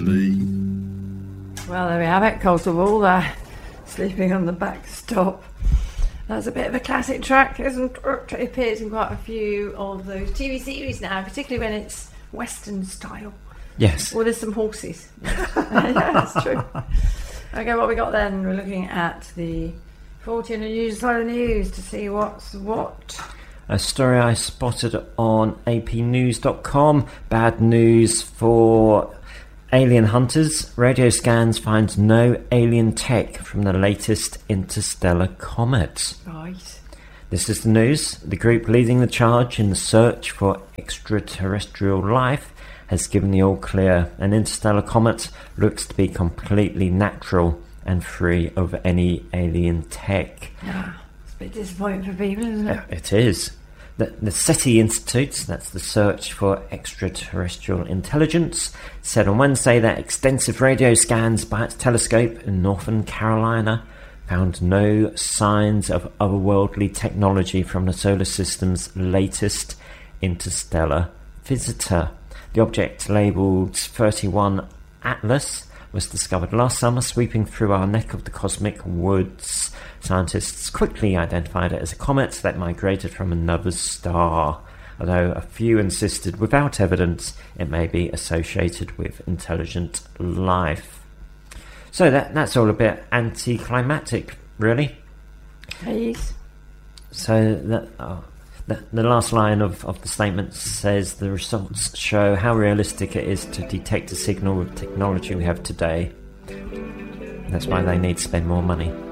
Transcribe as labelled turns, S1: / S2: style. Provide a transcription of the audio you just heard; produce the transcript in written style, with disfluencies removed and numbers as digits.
S1: me.
S2: Well, there we have it. Coastal Wall there, sleeping on the backstop. That's a bit of a classic track, isn't it? It appears in quite a few of those TV series now, particularly when it's Western style.
S3: Yes.
S2: Or there's some horses. Yeah, that's true. Okay, what we got then? We're looking at the 14 news side of the news to see what's what.
S3: A story I spotted on apnews.com. Bad news for alien hunters. Radio scans find no alien tech from the latest interstellar comet.
S2: Right.
S3: This is the news. The group leading the charge in the search for extraterrestrial life has given the all clear. An interstellar comet looks to be completely natural and free of any alien tech.
S2: Ah, it's a bit disappointing for people, isn't it?
S3: It is. The SETI Institute, that's the Search for Extraterrestrial Intelligence, said on Wednesday that extensive radio scans by its telescope in Northern Carolina found no signs of otherworldly technology from the solar system's latest interstellar visitor. The object, labelled 31 Atlas, was discovered last summer, sweeping through our neck of the cosmic woods. Scientists quickly identified it as a comet that migrated from another star, although a few insisted without evidence it may be associated with intelligent life. So that's all a bit anticlimactic, really.
S2: Please.
S3: So the last line of the statement says the results show how realistic it is to detect a signal with technology we have today. That's why they need to spend more money.